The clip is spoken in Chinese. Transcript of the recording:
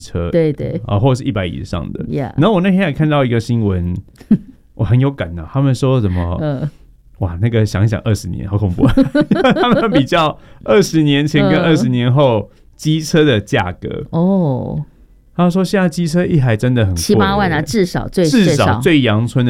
车， 对对或者是100以上的。 Yeah 然后我那天还看到一个新闻，我很有感的，他们说什么？哇，那个想一想20年好恐怖啊！他们比较20年前跟20年后机车的价格哦。他说现在机车一台真的很贵， 7-8万啊，至少最阳春的